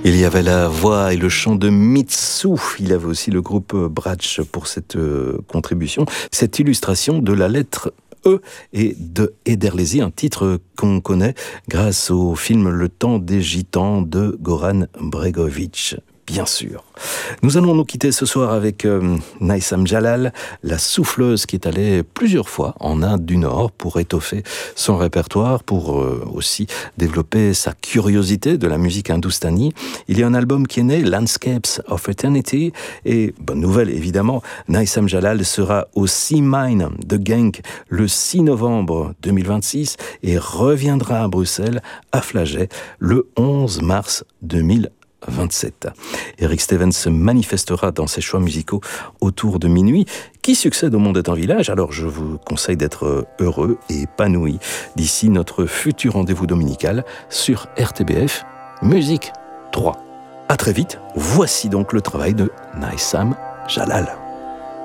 Il y avait la voix et le chant de Mitsou. Il avait aussi le groupe Bratsch pour cette contribution, cette illustration de la lettre E et de Ederlezi, un titre qu'on connaît grâce au film Le Temps des Gitans de Goran Bregović. Bien sûr. Nous allons nous quitter ce soir avec Naïsam Jalal, la souffleuse qui est allée plusieurs fois en Inde du Nord pour étoffer son répertoire, pour aussi développer sa curiosité de la musique hindoustanie. Il y a un album qui est né, Landscapes of Eternity, et bonne nouvelle évidemment, Naïsam Jalal sera au Sea Mine de Genk le 6 novembre 2026 et reviendra à Bruxelles, à Flagey, le 11 mars 2027. Eric Stevens se manifestera dans ses choix musicaux autour de minuit. Qui succède au Monde est un village? Alors je vous conseille d'être heureux et épanoui d'ici notre futur rendez-vous dominical sur RTBF Musique 3. À très vite, voici donc le travail de Naïsam Jalal.